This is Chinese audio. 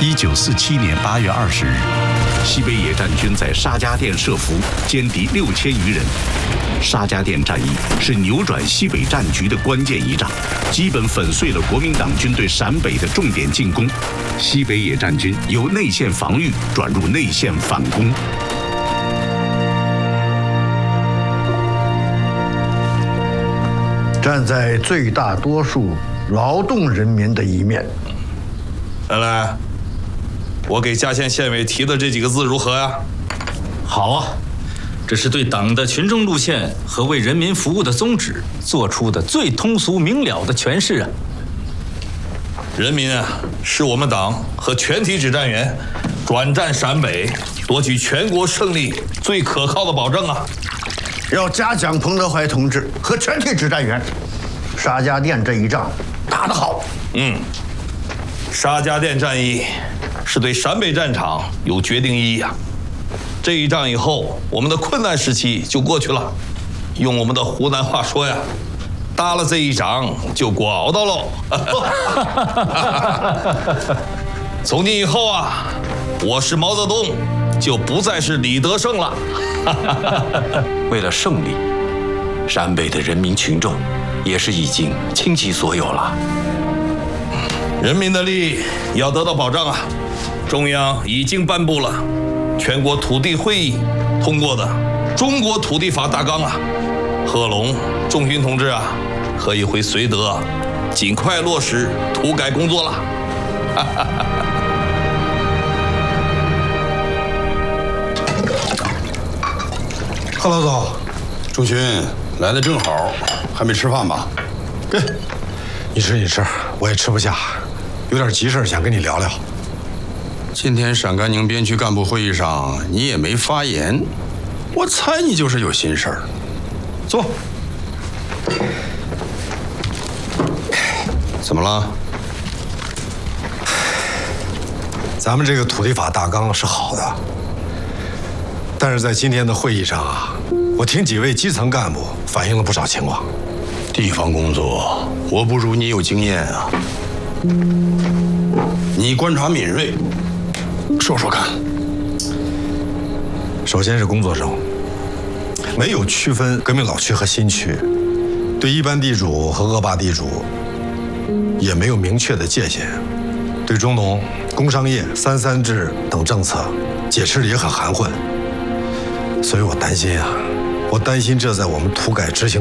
1947年8月20日，西北野战军在沙家店设伏，歼敌6000余人。沙家店战役是扭转西北战局的关键一仗，基本粉碎了国民党军对陕北的重点进攻。西北野战军由内线防御转入内线反攻。 站在最大多数劳动人民的一面。 来，我给嘉县县委提的这几个字如何呀？ 好啊，这是对党的群众路线和为人民服务的宗旨做出的最通俗明了的诠释啊！ 人民啊，是我们党和全体指战员转战陕北、夺取全国胜利最可靠的保证啊！ 要嘉奖彭德怀同志和全体指战员，沙家店这一仗打得好。 沙家店战役是对陕北战场有决定意义啊！这一仗以后，我们的困难时期就过去了。用我们的湖南话说呀，打了这一仗就过熬到喽。从今以后啊，我是毛泽东，就不再是李德胜了。 为了胜利，陕北的人民群众也是已经倾其所有了。 人民的利益要得到保障啊！中央已经颁布了全国土地会议通过的《中国土地法大纲》啊，贺龙、仲勋同志啊，可以回绥德尽快落实土改工作了。 贺老总，仲勋来的正好，还没吃饭吧？ 你吃你吃，我也吃不下，有点急事想跟你聊聊。 今天陕甘宁边区干部会议上你也没发言，我猜你就是有心事儿。坐。怎么了？ 咱们这个土地法大纲是好的，但是在今天的会议上啊，我听几位基层干部反映了不少情况。 地方工作，我不如你有经验啊。你观察敏锐，说说看。 首先是工作中，没有区分革命老区和新区，对一般地主和恶霸地主也没有明确的界限，对中农、工商业、3.3制等政策解释的也很含混，所以我担心啊，这在我们土改执行